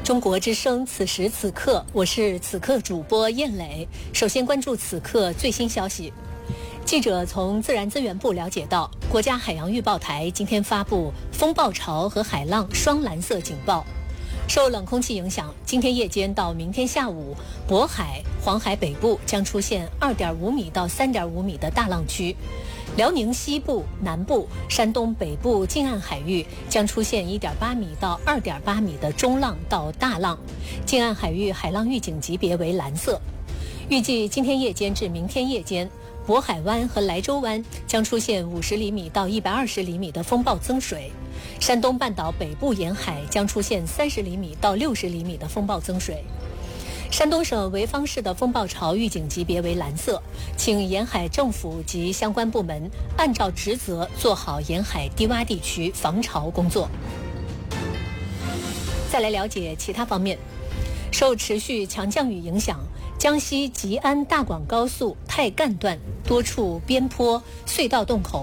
中国之声，此时此刻，我是此刻主播燕磊。首先关注此刻最新消息。记者从自然资源部了解到，国家海洋预报台今天发布风暴潮和海浪双蓝色警报。受冷空气影响，今天夜间到明天下午，渤海、黄海北部将出现2.5米到3.5米的大浪区。辽宁西部、南部、山东北部近岸海域将出现1.8米到2.8米的中浪到大浪，近岸海域海浪预警级别为蓝色。预计今天夜间至明天夜间，渤海湾和莱州湾将出现50厘米到120厘米的风暴增水，山东半岛北部沿海将出现30厘米到60厘米的风暴增水。山东省潍坊市的风暴潮预警级别为蓝色，请沿海政府及相关部门按照职责做好沿海低洼地区防潮工作。再来了解其他方面，受持续强降雨影响，江西吉安大广高速太干段多处边坡、隧道洞口